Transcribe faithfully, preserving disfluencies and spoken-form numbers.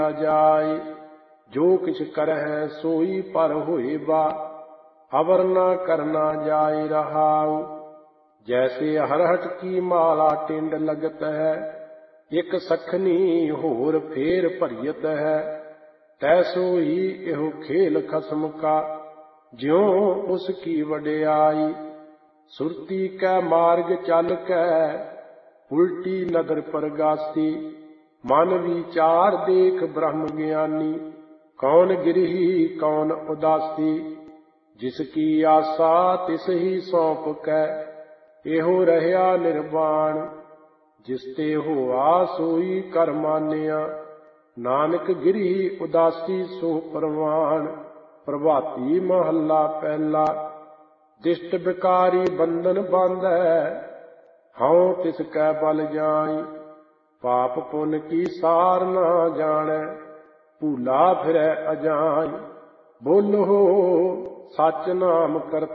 जाय। जो किछ करहै सोई पर होए बा, अवर न करना जाय रहाउ। जैसे हरहट की माला टिंड लगत है, एक सखनी होर फेर भरियत है। तैसो ही एहो खेल खसम का, ज्यों उसकी वड्याई। सुरती कै मार्ग चल कै, उल्टी नदर परगासी। मन विचार देख ब्रह्म ज्ञानी, कौन गिरही कौन उदासी। जिसकी आशा तिस ही सौंप कै, एहो रहया निर्वाण। जिसते होआ सोई कर मानिया, नानक गिरही उदासी सो परवान। प्रभाती महला पहला। दिष्ट बिकारी बंधन बांधै, हऊँ तिसकै बल जाई। पाप पुन की सार न जानै, भूला फिरै अजाई। बोलो सच नाम करता